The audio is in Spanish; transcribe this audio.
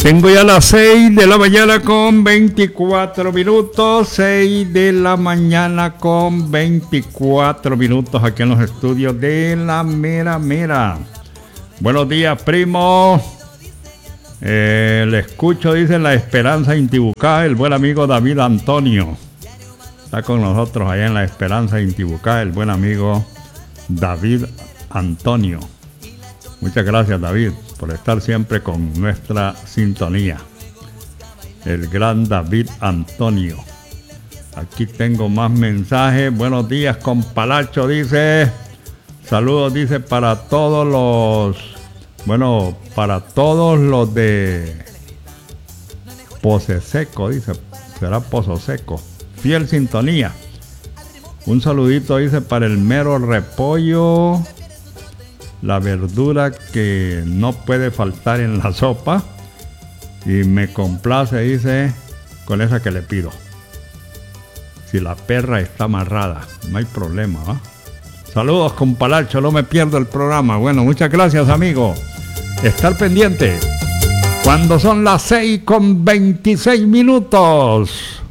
Tengo ya las 6 de la mañana con 24 minutos, 6 de la mañana con 24 minutos aquí en los estudios de La Mera Mera. Buenos días, primo. Le escucho, dice La Esperanza Intibucá, el buen amigo David Antonio. Está con nosotros allá en La Esperanza Intibucá, el buen amigo David Antonio. Muchas gracias, David, por estar siempre con nuestra sintonía. El gran David Antonio. Aquí tengo más mensajes. Buenos días, compalacho, dice. Saludos, dice, para todos los... Bueno, para todos los de Pozo Seco, dice. Será Pozo Seco. Fiel sintonía. Un saludito, dice, para el mero repollo. La verdura que no puede faltar en la sopa. Y me complace, dice, con esa que le pido. Si la perra está amarrada, no hay problema, ¿va? Saludos, compalacho, no me pierdo el programa. Bueno, muchas gracias, amigo. Estar pendiente. Cuando son las 6:26.